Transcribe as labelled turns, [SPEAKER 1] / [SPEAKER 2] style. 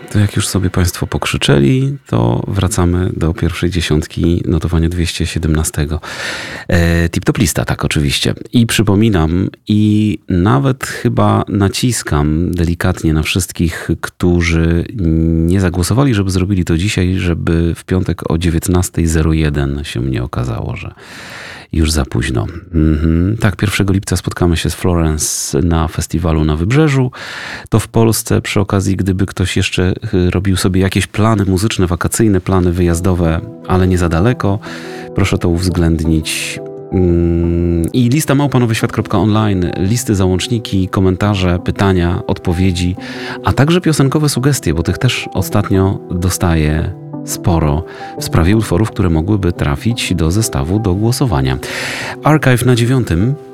[SPEAKER 1] To jak już sobie Państwo pokrzyczeli, to wracamy do pierwszej dziesiątki notowania 217. Tip-top lista, tak oczywiście. I przypominam i nawet chyba naciskam delikatnie na wszystkich, którzy nie zagłosowali, żeby zrobili to dzisiaj, żeby w piątek o 19:01 się nie okazało, że już za późno. Tak, 1 lipca spotkamy się z Florence na festiwalu na Wybrzeżu. To w Polsce przy okazji, gdyby ktoś jeszcze robił sobie jakieś plany muzyczne, wakacyjne, plany wyjazdowe, ale nie za daleko, proszę to uwzględnić. I lista @nowyświat.online, listy, załączniki, komentarze, pytania, odpowiedzi, a także piosenkowe sugestie, bo tych też ostatnio dostaję sporo w sprawie utworów, które mogłyby trafić do zestawu do głosowania. Archive na 9.